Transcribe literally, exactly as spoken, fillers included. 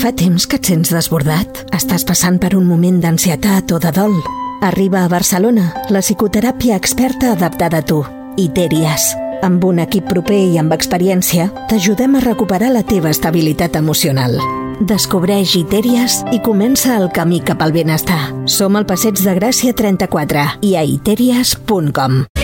Fa temps que et sents desbordat? Estàs passant per un moment d'ansietat o de dol? Arriba a Barcelona la psicoteràpia experta adaptada a tu, Itèries. Amb un equip proper i amb experiència, t'ajudem a recuperar la teva estabilitat emocional. Descobreix Itèries i comença el camí cap al benestar. Som al Passeig de Gràcia trenta-quatre i a itèries punt com.